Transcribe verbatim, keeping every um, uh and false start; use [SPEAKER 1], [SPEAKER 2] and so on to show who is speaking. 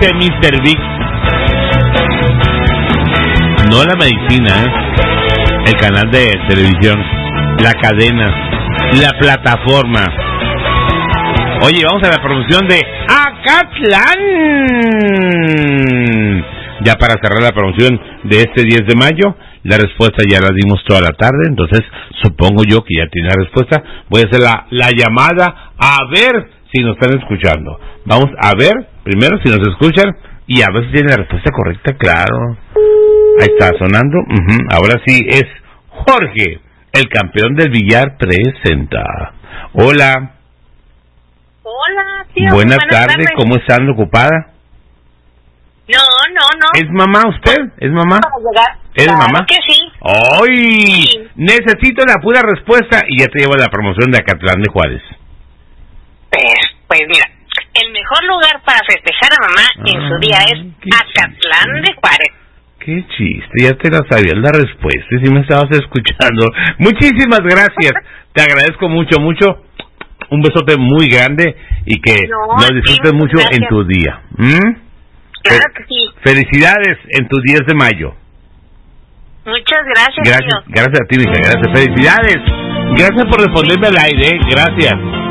[SPEAKER 1] dice mister Big. No la medicina, ¿eh? El canal de televisión, la cadena, la plataforma. Oye, vamos a la promoción de Acatlán. Ya para cerrar la promoción de este diez de mayo, la respuesta ya la dimos toda la tarde, entonces supongo yo que ya tiene la respuesta. Voy a hacer la, la llamada a ver si nos están escuchando. Vamos a ver primero si nos escuchan y a ver si tiene la respuesta correcta, claro. Ahí está sonando. Uh-huh. Ahora sí es Jorge, el campeón del billar, presenta. Hola.
[SPEAKER 2] Hola, tío.
[SPEAKER 1] Buenas, buenas tardes. tardes, ¿cómo están? ¿Ocupada?
[SPEAKER 2] No, no, no.
[SPEAKER 1] ¿Es mamá usted? ¿Es mamá? ¿Es
[SPEAKER 2] claro
[SPEAKER 1] mamá?
[SPEAKER 2] que sí.
[SPEAKER 1] ¡Ay!
[SPEAKER 2] Sí.
[SPEAKER 1] Necesito la pura respuesta y ya te llevo la promoción de Acatlán de Juárez.
[SPEAKER 2] Pues, pues mira, el mejor lugar para festejar a mamá ah, en su día es Acatlán de Juárez.
[SPEAKER 1] Qué chiste, ya te la sabías la respuesta y si me estabas escuchando. Muchísimas gracias, te agradezco mucho, mucho. Un besote muy grande y que no, nos disfrutes sí, mucho gracias. En tu día. ¿Mm?
[SPEAKER 2] Claro que sí.
[SPEAKER 1] Felicidades en tus diez de mayo.
[SPEAKER 2] Muchas gracias,
[SPEAKER 1] gracias
[SPEAKER 2] tío.
[SPEAKER 1] Gracias a ti, mija, gracias. Felicidades. Gracias por responderme al aire, ¿eh? Gracias.